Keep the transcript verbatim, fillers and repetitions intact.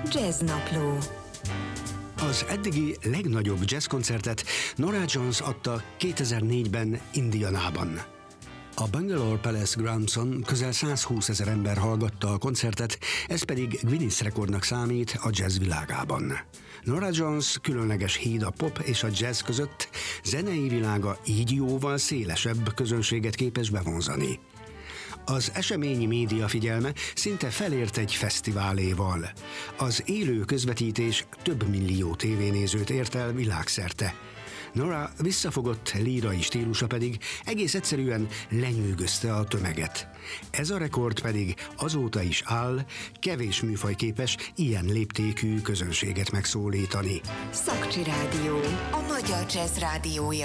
Jazznapló. Az eddigi legnagyobb jazzkoncertet Norah Jones adta kétezer-négyben Indianában. A Bangalore Palace Groundson közel százhúszezer ember hallgatta a koncertet, ez pedig Guinness rekordnak számít a jazz világában. Norah Jones különleges híd a pop és a jazz között, zenei világa így jóval szélesebb közönséget képes bevonzani. Az eseményi média figyelme szinte felért egy fesztiváléval. Az élő közvetítés több millió tévénézőt ért el világszerte. Norah visszafogott lírai stílusa pedig egész egyszerűen lenyűgözte a tömeget. Ez a rekord pedig azóta is áll, kevés műfaj képes ilyen léptékű közönséget megszólítani. Szakcsi Rádió, a magyar jazz rádiója.